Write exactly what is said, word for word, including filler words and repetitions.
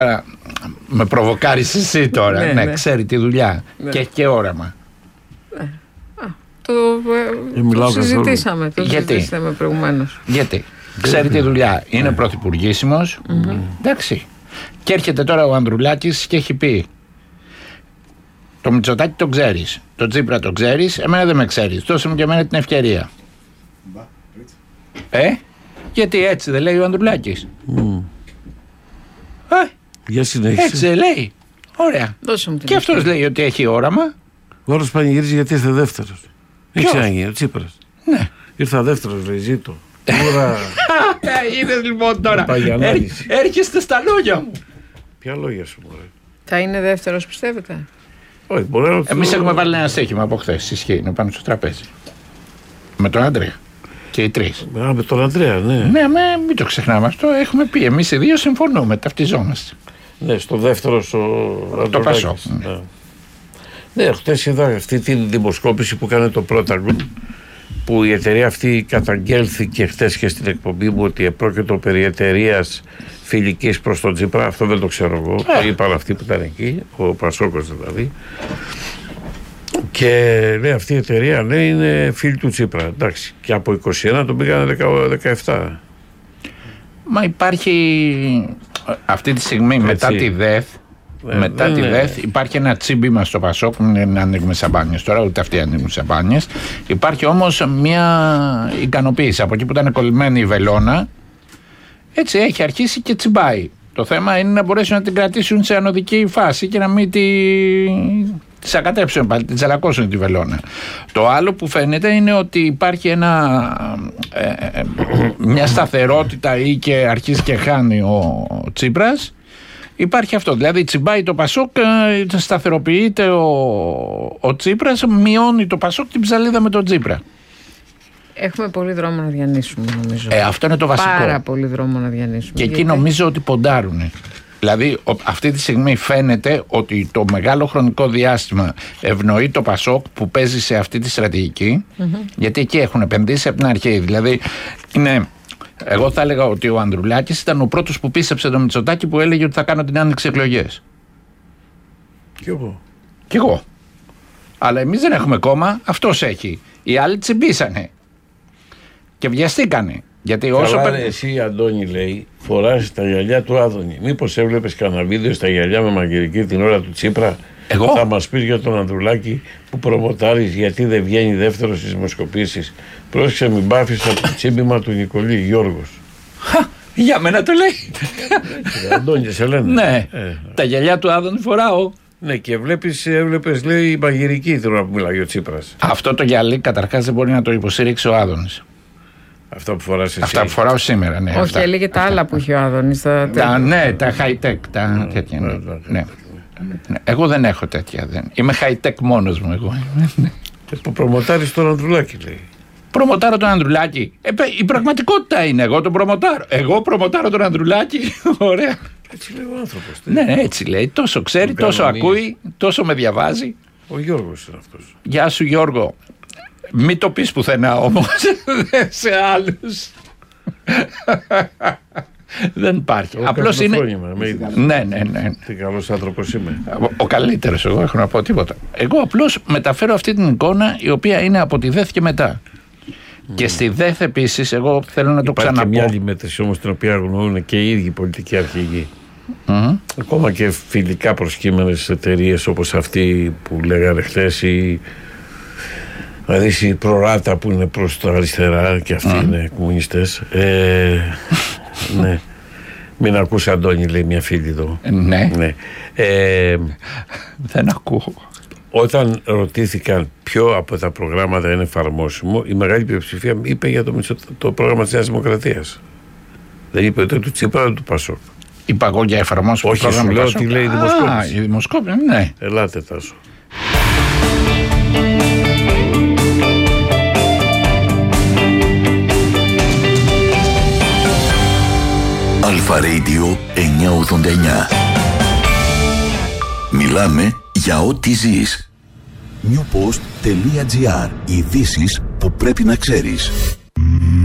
Με προβοκάρεις εσύ τώρα. Ναι, ναι, ναι. Ξέρει τη δουλειά. Ναι. Και έχει και όραμα. Ναι. Α, το, ε, το συζητήσαμε. Το Γιατί? συζητήσαμε προηγουμένως. Γιατί? Ξέρει τη δουλειά. Είναι ναι. πρωθυπουργήσιμος. Mm-hmm. Εντάξει. Και έρχεται τώρα ο Ανδρουλάκης και έχει πει: το Μητσοτάκη το ξέρεις, το Τσίπρα το ξέρεις, εμένα δεν με ξέρεις. Δώσε μου και εμένα την ευκαιρία. Μπα, ε, γιατί έτσι δεν λέει ο Ανδρουλάκης? Mm. Ε, Για συνέχισε. Έτσι δεν λέει. Ωραία. Και αυτός λέει ότι έχει όραμα. Ο άλλος πανηγυρίζει γιατί ήρθε δεύτερος. Δεν ξαναγίνει, ο Τσίπρας. Ναι. Ήρθα δεύτερος, λέει, ζήτω. Είδες λοιπόν τώρα. Έρχεστε στα λόγια μου. Ποια λόγια σου, μωρέ? Θα είναι δεύτερος, πιστεύετε? Όχι, μπορεί να. Εμείς έχουμε βάλει ένα στοίχημα από χθες. Ισχύει, είναι πάνω στο τραπέζι. Με τον Άντρεα. Και οι τρεις. Α, με τον Ανδρέα, ναι. Ναι, με, μην το ξεχνάμε αυτό. Έχουμε πει. Εμείς οι δύο συμφωνούμε, ταυτιζόμαστε. Ναι, στο δεύτερο, στο. Το Πασόκ. Ναι, ναι, χτες είδα αυτή την δημοσκόπηση που κάνει το Πρόταγκον, που η εταιρεία αυτή καταγγέλθηκε χτες και στην εκπομπή μου ότι επρόκειτο περί εταιρείας φιλικής προς τον Τσίπρα. Αυτό δεν το ξέρω εγώ. Ε. Το είπαν αυτοί που ήταν εκεί, ο Πασόκος δηλαδή. Και λέει αυτή η εταιρεία, λέει, είναι φίλη του Τσίπρα. Εντάξει. Και από είκοσι ένα τον πήγανε δεκαεπτά. Μα υπάρχει αυτή τη στιγμή έτσι, μετά τη ΔΕΘ. Ε, μετά ναι, τη ΔΕΘ ναι. Υπάρχει ένα τσίμπημα στο Πασόκ, δεν ανοίγουμε σαμπάνιες τώρα, ούτε αυτοί ανοίγουν σαμπάνιες. Υπάρχει όμως μια ικανοποίηση από εκεί που ήταν κολλημένη η βελόνα. Έτσι έχει αρχίσει και τσιμπάει. Το θέμα είναι να μπορέσουν να την κρατήσουν σε ανωδική φάση και να μην τη... τις ακατέψουν πάλι, την τσαλακώσουν τη βελόνα. Το άλλο που φαίνεται είναι ότι υπάρχει ένα, ε, μια σταθερότητα ή και αρχίζει και χάνει ο Τσίπρας. Υπάρχει αυτό, δηλαδή τσιμπάει το Πασόκ, σταθεροποιείται ο, ο Τσίπρας, μειώνει το Πασόκ την ψαλίδα με τον Τσίπρα. Έχουμε πολύ δρόμο να διανύσουμε, νομίζω. Ε, αυτό είναι το βασικό. Πάρα πολύ δρόμο να διανύσουμε. Και εκεί γιατί... νομίζω ότι ποντάρουνε. Δηλαδή αυτή τη στιγμή φαίνεται ότι το μεγάλο χρονικό διάστημα ευνοεί το Πασόκ που παίζει σε αυτή τη στρατηγική, mm-hmm. γιατί εκεί έχουν επενδύσει από την αρχή. Δηλαδή είναι... Εγώ θα έλεγα ότι ο Ανδρουλάκης ήταν ο πρώτος που πίστεψε τον Μητσοτάκη που έλεγε ότι θα κάνω την άνοιξη εκλογές. Κι εγώ. Κι εγώ. Αλλά εμείς δεν έχουμε κόμμα, αυτός έχει. Οι άλλοι τσιμπήσανε. Και βιαστήκανε. Γιατί όσο Καλά, πε... εσύ, Αντώνη, λέει, φοράς τα γυαλιά του Άδωνη. Μήπως έβλεπες κανένα βίντεο στα γυαλιά με Μαγειρική την ώρα του Τσίπρα? Εγώ. Θα μας πεις για τον Ανδρουλάκη που προμοτάρεις γιατί δεν βγαίνει δεύτερος στις δημοσκοπήσεις. Πρόσεξε, μην πάφεις από το τσίμπημα του Νικολή Γιώργος. Χα, για μένα το λέει. Αντώνη, σε λένε. Ναι, ε. τα γυαλιά του Άδωνη φοράω. Ναι, και βλέπεις, έβλεπες, λέει, η Μαγειρική την ώρα που μιλάει ο Τσίπρας. Αυτό το γυαλί καταρχάς δεν μπορεί να το υποστηρίξει ο Άδωνης. Αυτά που φοράς εσύ. Αυτά που φοράω σήμερα, ναι. Όχι, έλεγε τα άλλα που έχει ο Άδωνης. Τα... Τα, ναι, τα high-tech, τα mm, τέτοια. Ναι. Ναι. Ναι. Ναι. Εγώ δεν έχω τέτοια. Δεν. Είμαι high-tech μόνος μου εγώ. Ε, που προμοτάρεις τον Ανδρουλάκη, λέει. Προμοτάρω τον Ανδρουλάκη. Ε, η πραγματικότητα είναι, εγώ τον προμοτάρω. Εγώ προμοτάρω τον Ανδρουλάκη. Ωραία. Έτσι λέει ο άνθρωπος. Ναι, έτσι λέει. Τόσο ξέρει, τόσο ακούει, τόσο με διαβάζει. Ο Γιώργος είναι αυτός. Γεια σου, Γιώργο. Μην το πεις πουθενά όμως σε άλλους. Δεν υπάρχει. Ο απλώς είναι. Ναι, ναι, ναι. Τι καλός άνθρωπος είμαι. Ο, ο καλύτερος, εγώ έχω να πω τίποτα. Εγώ απλώς μεταφέρω αυτή την εικόνα η οποία είναι από τη ΔΕΘ και μετά. Mm. Και στη ΔΕΘ επίσης, εγώ θέλω να το ξαναπώ. Υπάρχει και μια άλλη μέτρηση όμως την οποία αγνοούν και οι ίδιοι πολιτικοί αρχηγοί. Mm. Ακόμα και φιλικά προσκύμενες εταιρείες όπως αυτή που λέγανε χθες, η, δηλαδή η Προράτα που είναι προς τα αριστερά και αυτοί mm. είναι κομμουνιστές. Ε, ναι. Μην ακούσει, Αντώνη, λέει μια φίλη εδώ. Ναι. ναι. Ε, Δεν ακούω. Όταν ρωτήθηκαν ποιο από τα προγράμματα είναι εφαρμόσιμο, η μεγάλη πλειοψηφία είπε για το, το πρόγραμμα της Νέας Δημοκρατίας. Δεν είπε ούτε του Τσίπρα ούτε του Πασόκ. Είπα εγώ για εφαρμόσιμο πρόγραμμα. Όχι, σου λέω τι λέει η δημοσκόπηση. Α, η δημοσκόπηση, ναι. Ελάτε, Τάσο. Αλφα Radio εννιακόσια ογδόντα εννιά. Μιλάμε για ό,τι ζεις. newpost.gr. Ειδήσεις που πρέπει να ξέρεις.